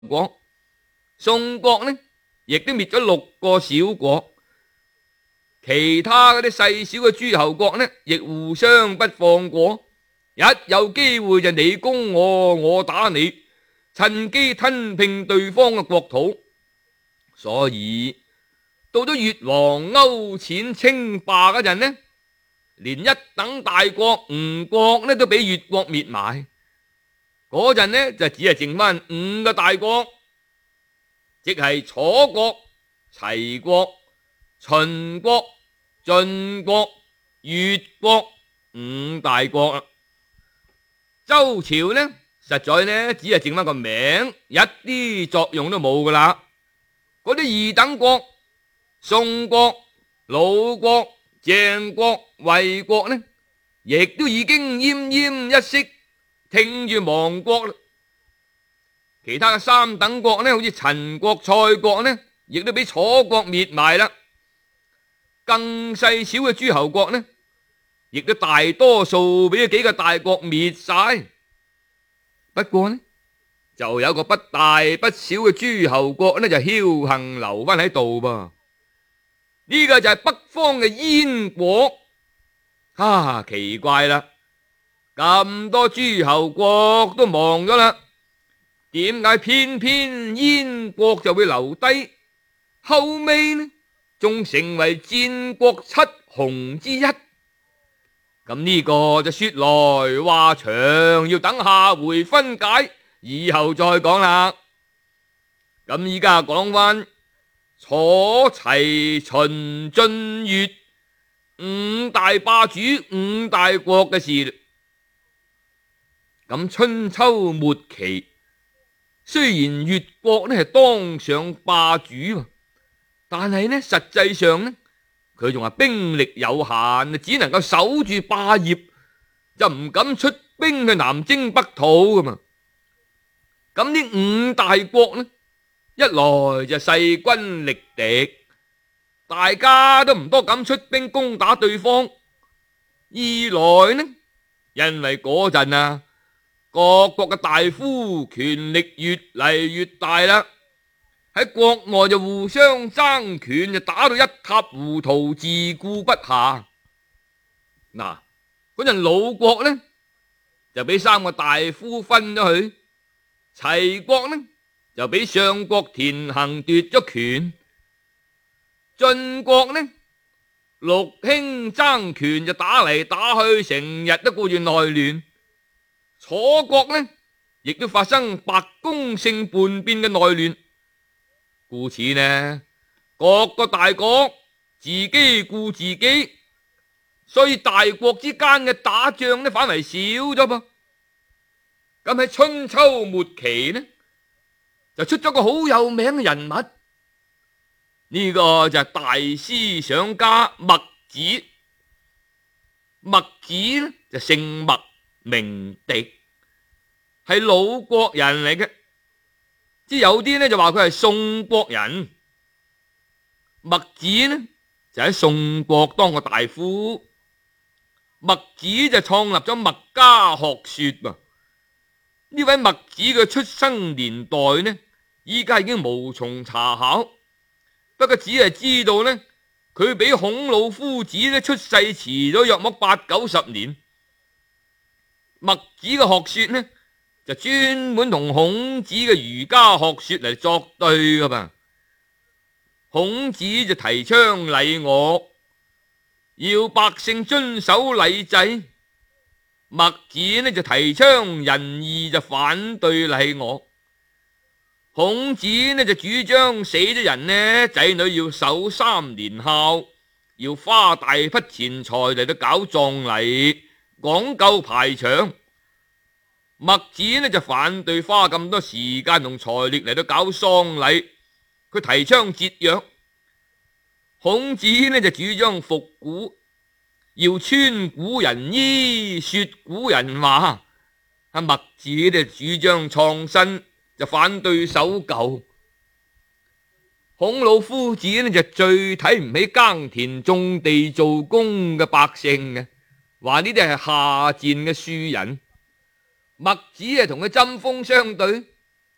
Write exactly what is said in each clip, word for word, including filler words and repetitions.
國。宋國呢，亦都滅咗六個小國，其他嗰啲細小嘅諸侯國呢，亦互相不放過，一有機會就你攻我，我打你，趁機吞併對方嘅國土。所以到咗越王勾踐稱霸嗰陣呢，連一等大國吳國呢都俾越國滅埋。嗰陣呢就只係剩翻五個大國，即係楚國、齊國、秦國、晉國、越國五大國啦。周朝呢，實在呢只係剩翻個名，一啲作用都冇噶啦。嗰啲二等國，宋國、魯國、鄭國、衛國呢，亦都已經奄奄一息，聽住亡國啦。其他嘅三等國呢，好似陳國、蔡國呢，亦都俾楚國滅埋啦。更細小嘅諸侯國呢，亦都大多數俾幾個大國滅晒。不過呢，就有個不大不小嘅諸侯國呢，就僥倖留翻喺度噃。呢個就係北方嘅燕國。啊，奇怪啦，咁多諸侯國都亡咗啦，點解偏偏燕國就會留低？後尾呢，仲成為戰國七雄之一。咁呢個就說來話長，要等下回分解，以後再講啦。咁依家講翻楚齊秦晉越五大霸主、五大國嘅事。咁春秋末期，雖然越國呢係當上霸主，但係呢實際上呢，佢仲係兵力有限，只能夠守住霸業，就唔敢出兵去南征北討噶嘛。咁呢五大國呢，一來就勢均力敵，大家都唔多敢出兵攻打對方；二來呢，因為嗰陣啊，各國嘅大夫權力越嚟越大啦，喺國內就互相爭權，就打到一塌糊塗，自顧不暇。嗱，嗰陣魯國呢，就俾三個大夫分咗去，齊國呢，就俾相國田衡奪咗權，晉國呢，六卿爭權就打嚟打去，成日都顧住內亂。楚國呢，亦都發生白公姓叛變嘅內亂。故此呢，各個大國自己顧自己，所以大國之間嘅打仗呢，反為少咗噃。咁喺春秋末期呢，就出咗個好有名嘅人物，呢個就係大思想家墨子。墨子呢就姓墨，名狄，係魯國人嚟嘅。即有啲呢就話佢係宋國人。墨子呢就喺宋國當過大夫，墨子就創立咗墨家學說。呢位墨子嘅出生年代呢，依家已經無從查考，不過只係知道呢，佢比孔老夫子呢出世遲咗約莫八九十年。墨子嘅學說呢，就專門同孔子嘅儒家學說嚟作對噶噃。孔子就提倡禮樂，要百姓遵守禮制；墨子呢就提倡仁義，就反對禮樂。孔子呢就主張死咗人呢，仔女要守三年孝，要花大筆錢財嚟到搞葬禮，講究排場。墨子呢就反對花咁多時間同財力嚟到搞喪禮，佢提倡節約。孔子呢就主張復古，要穿古人衣，說古人話。阿墨子呢主張創新，就反對守舊。孔老夫子呢就最睇唔起耕田種地做工嘅百姓嘅，話呢啲係下賤嘅庶人。墨子係同佢針鋒相對，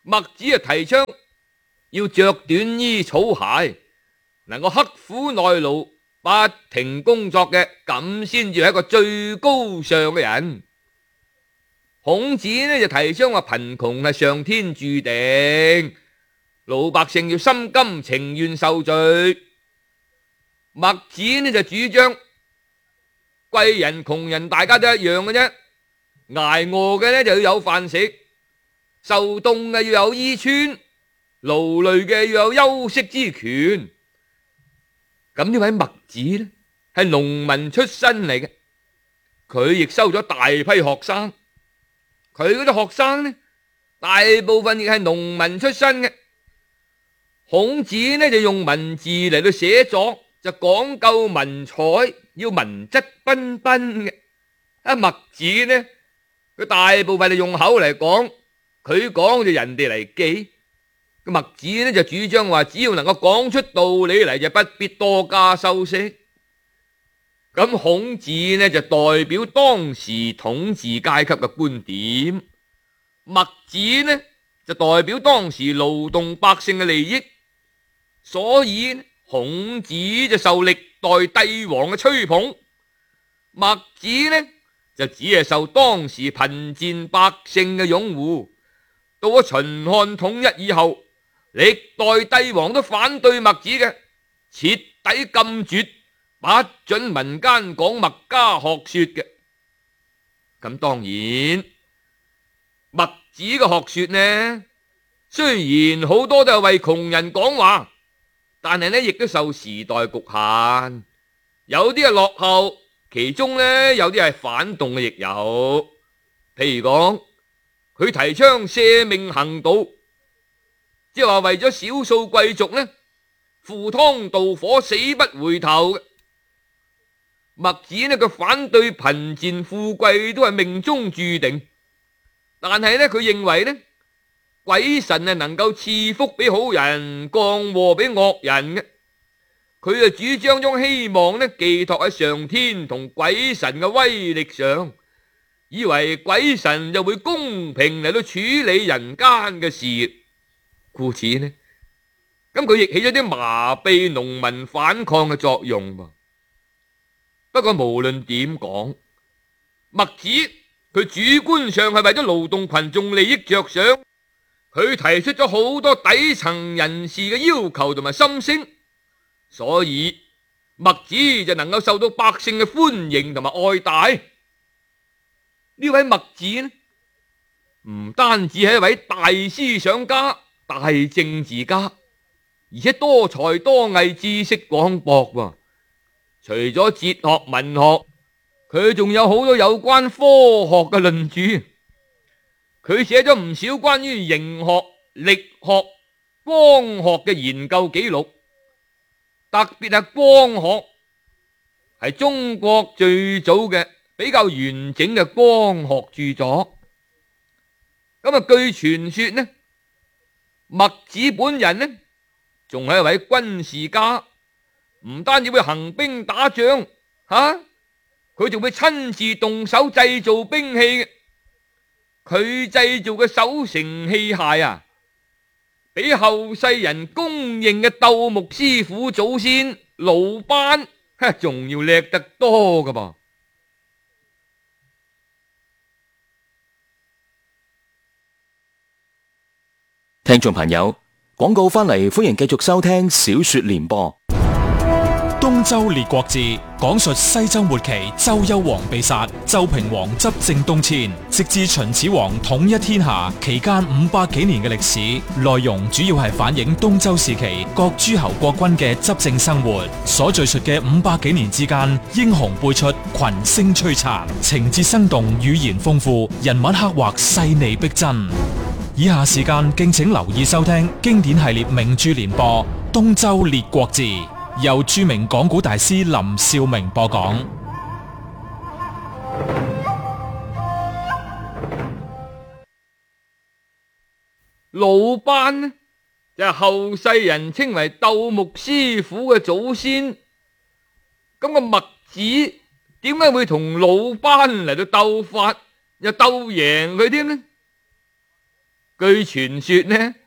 墨子啊提倡要着短衣草鞋，能夠刻苦耐勞不停工作嘅，咁先至係一個最高尚嘅人。孔子呢就提倡話貧窮係上天注定，老百姓要心甘情願受罪。墨子呢就主張貴人窮人大家都一樣嘅啫，挨餓嘅呢就要有飯食，受凍嘅要有衣穿，勞累嘅要有休息之權。咁呢位墨子呢係農民出身嚟嘅，佢亦收咗大批學生。佢嗰啲學生呢，大部分亦係農民出身嘅。孔子呢就用文字嚟到寫作，就講究文采，要文質彬彬嘅。啊，墨子呢，佢大部分係用口嚟講，佢講就人哋嚟記。墨子呢就主張話，只要能夠講出道理嚟，就不必多加修飾。咁孔子呢就代表當時統治階級嘅觀點，墨子呢就代表當時勞動百姓嘅利益，所以孔子就受歷代帝王嘅吹捧，墨子呢就只係受當時貧賤百姓嘅擁護。到咗秦漢統一以後，歷代帝王都反對墨子嘅，徹底禁絕，不准民間講墨家學說嘅。咁當然，墨子嘅學說呢，雖然好多都係為窮人講話，但係呢亦都受時代局限，有啲係落後，其中呢有啲係反動嘅亦有。譬如講，佢提倡捨命行道，即係話為咗少數貴族呢，赴湯蹈火，死不回頭嘅。墨子呢，佢反對貧賤富貴都係命中注定，但係呢佢認為呢，鬼神係能夠賜福俾好人，降禍俾惡人嘅。佢就主張將希望呢寄託喺上天同鬼神嘅威力上，以為鬼神就會公平嚟到處理人間嘅事業。故此呢，咁佢亦起咗啲麻痹農民反抗嘅作用噃。不過無論點講，墨子佢主觀上係為咗勞動群眾利益着想，佢提出咗好多底層人士嘅要求同埋心聲，所以墨子就能夠受到百姓嘅歡迎同埋愛戴。呢位墨子呢，唔單止係一位大思想家、大政治家，而且多才多藝、知識廣博喎。除咗哲學、文學，佢仲有好多有關科學嘅論著。佢寫咗唔少關於形學、力學、光學嘅研究記錄，特別係光學係中國最早嘅比較完整嘅光學著作。咁啊，據傳說呢，墨子本人呢，仲係一位軍事家。唔單止會行兵打仗，吓佢仲會親自動手製造兵器嘅。佢製造嘅守城器械啊，比後世人公認嘅鬥木師傅祖先魯班仲要叻得多噶噃。 聽眾朋友，廣告翻嚟，歡迎繼續收聽小說聯播。 東周列國志講述西周末期周幽王被殺，周平王執政東遷，直至秦始皇統一天下期間五百幾年嘅歷史。內容主要係反映東周時期各諸侯國君嘅執政生活。所敘述嘅五百幾年之間，英雄輩出，群星璀璨，情節生動，語言豐富，人物刻畫細膩逼真。以下時間敬請留意收聽經典系列名著聯播《東周列國志》，由著名講古大師林少明播講。 魯班呢，就係後世人稱為鬥木師傅嘅祖先。咁個墨子點解會同魯班嚟到鬥法，又鬥贏佢添呢？ 據傳說呢，